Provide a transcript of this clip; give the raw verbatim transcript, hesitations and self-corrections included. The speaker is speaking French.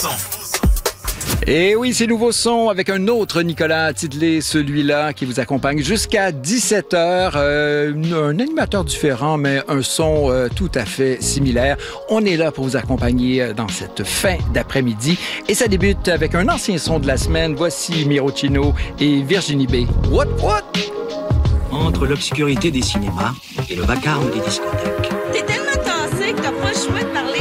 son. Et oui, c'est Nouveau Son avec un autre Nicolas Tidley, celui-là qui vous accompagne jusqu'à dix-sept heures. Euh, un animateur différent, mais un son euh, tout à fait similaire. On est là pour vous accompagner dans cette fin d'après-midi. Et ça débute avec un ancien son de la semaine. Voici Miro Chino et Virginie B. What, what? Entre l'obscurité des cinémas et le vacarme des discothèques. T'es tellement tassé que t'as pas le choix de parler